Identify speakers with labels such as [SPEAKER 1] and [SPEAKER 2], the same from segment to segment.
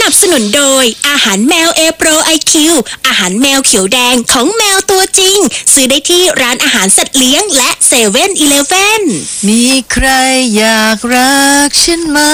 [SPEAKER 1] นับสนุนโดยอาหารแมว A Pro IQ อาหารแมวเขียวแดงของแมวตัวจริงซื้อได้ที่ร้านอาหารสัตว์เลี้ยงและ7-Eleven
[SPEAKER 2] มีใครอยากรักฉันไหม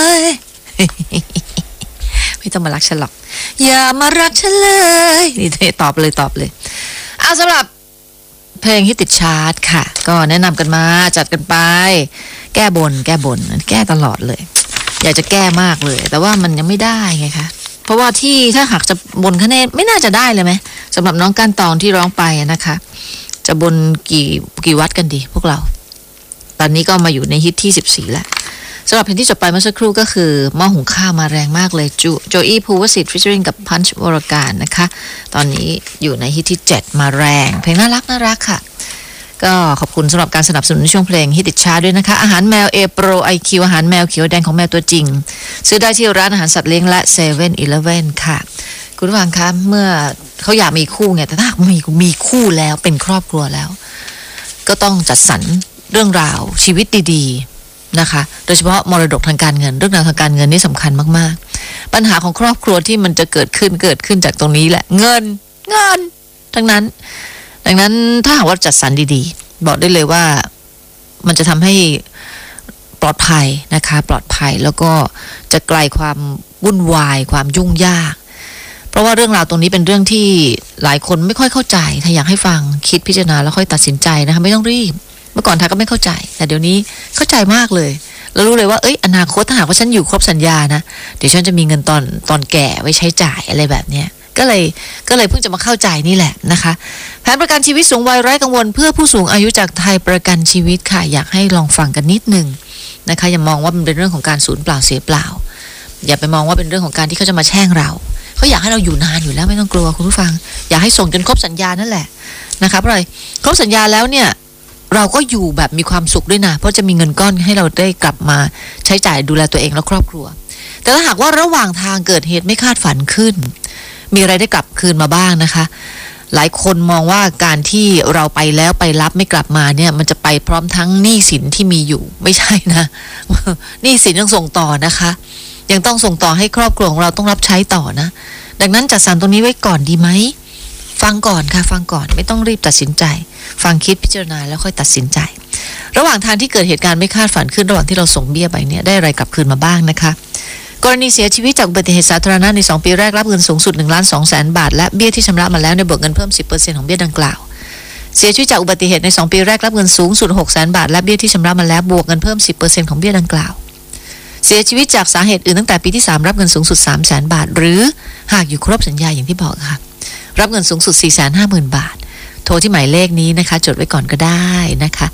[SPEAKER 2] ไม่ต้องมารักฉันหรอกอย่ามารักฉันเลยนี่ตอบเลยสำหรับเพลงที่ติดชาร์ตค่ะก็แนะนำกันมาจัดกันไปแก้บนแก้ตลอดเลยอยากจะแก้มากเลยแต่ว่ามันยังไม่ได้ไงคะเพราะว่าที่ถ้าหากจะบนคะแนนไม่น่าจะได้เลยไหมสำหรับน้องก้านตองที่ร้องไปนะคะจะบนกี่วัดกันดีพวกเราตอนนี้ก็มาอยู่ในฮิตที่14แล้วสำหรับเพลงที่จบไปเมื่อสักครู่ก็คือหม้อหุงข้าวมาแรงมากเลยโจอี้ภูวสิทธิ์ featuring กับพันช์วรการนะคะตอนนี้อยู่ในฮิตที่7มาแรงเพลงน่ารักค่ะก็ขอบคุณสำหรับการสนับสนุนช่วงเพลงฮิตติดชาร์ตด้วยนะคะอาหารแมว A Pro IQ อาหารแมวเขียวแดงของแมวตัวจริงซื้อได้ที่ร้านอาหารสัตว์เลี้ยงและ7-Eleven ค่ะคุณผู้ฟังคะเมื่อเขาอยากมีคู่ไงแต่ถ้ามีคู่แล้วเป็นครอบครัวแล้วก็ต้องจัดสรรเรื่องราวชีวิตดีๆนะคะโดยเฉพาะมรดกทางการเงินเรื่องราวทางการเงินนี่สำคัญมากๆปัญหาของครอบครัวที่มันจะเกิดขึ้นจากตรงนี้แหละเงินทั้งนั้นดังนั้นถ้าหากว่าจัดสรรดีๆบอกได้เลยว่ามันจะทำให้ปลอดภัยนะคะปลอดภัยแล้วก็จะไกลความวุ่นวายความยุ่งยากเพราะว่าเรื่องราวตรงนี้เป็นเรื่องที่หลายคนไม่ค่อยเข้าใจถ้าอยากให้ฟังคิดพิจารณาแล้วค่อยตัดสินใจนะคะไม่ต้องรีบเมื่อก่อนทาก็ไม่เข้าใจแต่เดี๋ยวนี้เข้าใจมากเลยแล้วรู้เลยว่าอนาคตถ้าหากว่าฉันอยู่ครบสัญญานะเดี๋ยวฉันจะมีเงินตอนแก่ไว้ใช้จ่ายอะไรแบบเนี้ยก็เลยเพิ่งจะมาเข้าใจนี่แหละนะคะแผนประกันชีวิตสูงวัยไร้กังวลเพื่อผู้สูงอายุจากไทยประกันชีวิตค่ะอยากให้ลองฟังกันนิดนึงนะคะอย่ามองว่ามันเป็นเรื่องของการสูญเปล่าเสียเปล่าอย่าไปมองว่าเป็นเรื่องของการที่เขาจะมาแช่งเราเขาอยากให้เราอยู่นานอยู่แล้วไม่ต้องกลัวคุณผู้ฟังอยากให้ส่งจนครบสัญญานั่นแหละนะคะเพราะอะไรครบสัญญาแล้วเนี่ยเราก็อยู่แบบมีความสุขด้วยนะเพราะจะมีเงินก้อนให้เราได้กลับมาใช้จ่ายดูแลตัวเองและครอบครัวแต่ถ้าหากว่าระหว่างทางเกิดเหตุไม่คาดฝันขึ้นมีอะไรได้กลับคืนมาบ้างนะคะหลายคนมองว่าการที่เราไปแล้วไปรับไม่กลับมาเนี่ยมันจะไปพร้อมทั้งหนี้สินที่มีอยู่ไม่ใช่นะหนี้สินยังส่งต่อนะคะยังต้องส่งต่อให้ครอบครัวของเราต้องรับใช้ต่อนะดังนั้นจัดสรรตรงนี้ไว้ก่อนดีไหมฟังก่อนค่ะฟังก่อนไม่ต้องรีบตัดสินใจฟังคิดพิจารณาแล้วค่อยตัดสินใจระหว่างทางที่เกิดเหตุการณ์ไม่คาดฝันขึ้นระหว่างที่เราส่งเบี้ยไปเนี่ยได้อะไรกลับคืนมาบ้างนะคะกรณีเสียชีวิตจากอุบัติเหตุสาธารณะใน2ปีแรกรับเงินสูงสุด 1,200,000 บาทและเบี้ยที่ชำระมาแล้วในบวกเงินเพิ่ม 10% ของเบี้ยดังกล่าวเสียชีวิตจากอุบัติเหตุใน2ปีแรกรับเงินสูงสุด 600,000 บาทและเบี้ยที่ชำระมาแล้วบวกเงินเพิ่ม 10% ของเบี้ยดังกล่าวเสียชีวิตจากสาเหตุอื่นตั้งแต่ปีที่3รับเงินสูงสุด 300,000 บาทหรือหากอยู่ครบสัญญาอย่างที่บอกค่ะรับเงินสูงสุด 450,000 บาทโทรที่หมายเลขนี้นะคะจดไว้ก่อนก็ได้นะคะ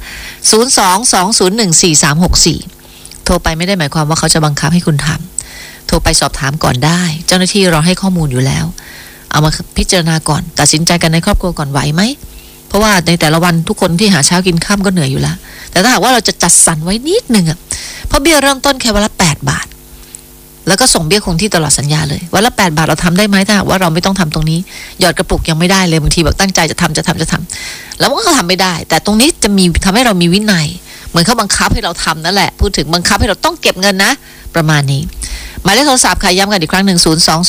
[SPEAKER 2] 022014364โทรไปไม่ได้หมายความว่าเขาจะบังคับให้คุณทำโทรไปสอบถามก่อนได้เจ้าหน้าที่เราให้ข้อมูลอยู่แล้วเอามาพิจารณาก่อนตัดสินใจกันในครอบครัวก่อนไหวไหมเพราะว่าในแต่ละวันทุกคนที่หาเช้ากินค่ำก็เหนื่อยอยู่แล้วแต่ถ้าหากว่าเราจะจัดสรรไว้นิดนึงอ่ะเพราะเบี้ยเริ่มต้นแค่วันละ8 บาทแล้วก็ส่งเบี้ยคงที่ตลอดสัญญาเลยวันละ8 บาทเราทำได้ไหมถ้าหากว่าเราไม่ต้องทำตรงนี้หยอดกระปุกยังไม่ได้เลยบางทีแบบตั้งใจจะทำแล้วมันก็ทำไม่ได้แต่ตรงนี้จะมีทำให้เรามีวินัยเหมือนเขาบังคับให้เราทำนั่นแหละพูดถึงบังคับให้เราต้องเก็บเงินนะประมาณนี้หมายเลขโทรศัพท์ค่ะย้ำกันอีกครั้งหนึ่ง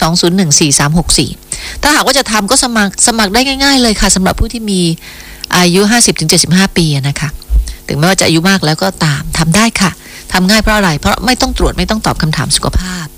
[SPEAKER 2] 022014364ถ้าหากว่าจะทำก็สมัครได้ง่ายๆเลยค่ะสำหรับผู้ที่มีอายุ 50-75 ปีนะคะถึงแม้ว่าจะอายุมากแล้วก็ตามทำได้ค่ะทำง่ายเพราะอะไรเพราะไม่ต้องตรวจไม่ต้องตอบคำถามสุขภาพ